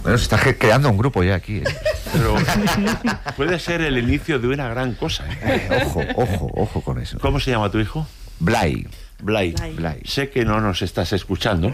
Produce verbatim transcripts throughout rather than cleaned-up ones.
Bueno, se está creando un grupo ya aquí, ¿eh? Pero puede ser el inicio de una gran cosa, ¿eh? Eh, ojo, ojo, ojo con eso. ¿Cómo se llama tu hijo? Blay. Blay. Blay. Blay. Sé que no nos estás escuchando,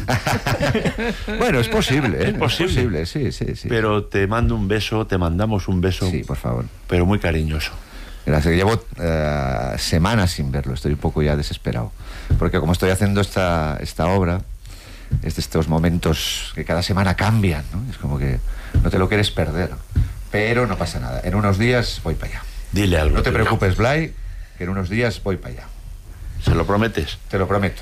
Bueno, es posible, ¿eh? Es posible. Es posible, sí, sí, sí. pero te mando un beso, te mandamos un beso, Sí, por favor. pero muy cariñoso. Gracias. Llevo uh, semanas sin verlo, estoy un poco ya desesperado. Porque como estoy haciendo esta, esta obra, es de estos momentos que cada semana cambian, ¿no? Es como que no te lo quieres perder. Pero no pasa nada. En unos días voy para allá. Dile algo. No te tuyo. preocupes, Blay, que en unos días voy para allá. ¿Se lo prometes? Te lo prometo.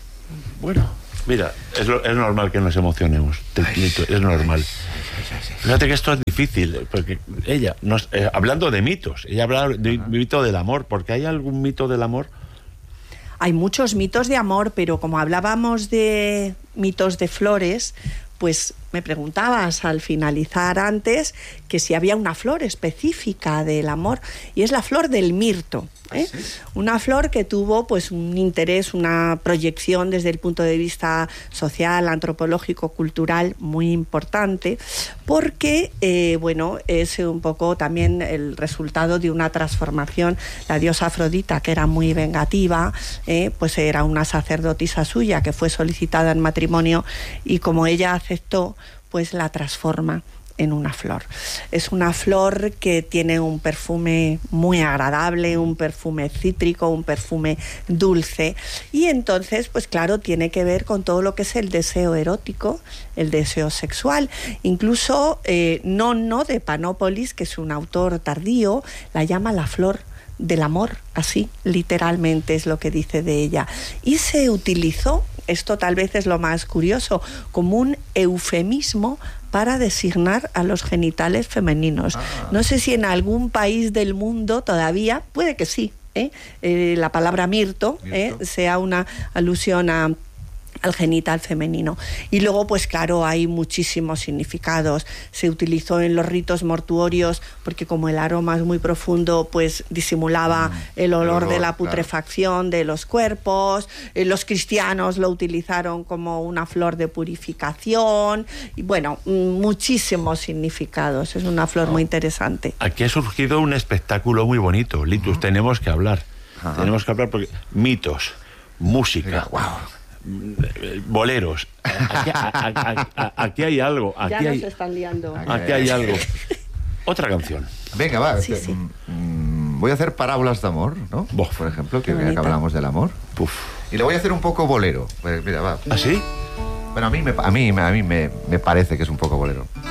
Bueno, mira, es, lo, es normal que nos emocionemos. Te admito, es normal. Fíjate que esto es difícil, porque ella, nos, eh, hablando de mitos, ella habla de un mito del amor, porque ¿hay algún mito del amor? Hay muchos mitos de amor, pero como hablábamos de mitos de flores, pues me preguntabas al finalizar antes que si había una flor específica del amor, y es la flor del mirto, ¿eh? ¿Ah, sí? Una flor que tuvo pues un interés, una proyección desde el punto de vista social, antropológico, cultural muy importante, porque eh, bueno, es un poco también el resultado de una transformación. La diosa Afrodita, que era muy vengativa, eh, pues era una sacerdotisa suya que fue solicitada en matrimonio, y como ella aceptó, pues la transforma en una flor. Es una flor que tiene un perfume muy agradable, un perfume cítrico, un perfume dulce, y entonces, pues claro, tiene que ver con todo lo que es el deseo erótico, el deseo sexual. Incluso eh, Nonno de Panópolis, que es un autor tardío, la llama la flor del amor, así literalmente es lo que dice de ella, y se utilizó, esto tal vez es lo más curioso, como un eufemismo para designar a los genitales femeninos. Ah. No sé si en algún país del mundo todavía, puede que sí, ¿eh? Eh, la palabra mirto, mirto. ¿Eh? sea una alusión a al genital femenino. Y luego, pues claro, hay muchísimos significados. Se utilizó en los ritos mortuorios porque como el aroma es muy profundo, pues disimulaba mm, el, olor el olor de la putrefacción, claro, de los cuerpos. Eh, los cristianos lo utilizaron como una flor de purificación. Y bueno, muchísimos significados. Es una flor oh. muy interesante. Aquí ha surgido un espectáculo muy bonito, Litus. Uh-huh. Tenemos que hablar. Uh-huh. Tenemos que hablar porque mitos, música, wow, boleros. Aquí, a, a, a, aquí hay algo. Aquí ya nos hay, están liando. Aquí hay algo. Otra canción. Venga, va. Sí, sí. Mm, voy a hacer parábolas de amor, ¿no? Bof. Por ejemplo, que ya que hablamos del amor. Puf. Y le voy a hacer un poco bolero. Mira, va. ¿Ah, sí? Bueno, a mí me, a mí, a mí me, me parece que es un poco bolero.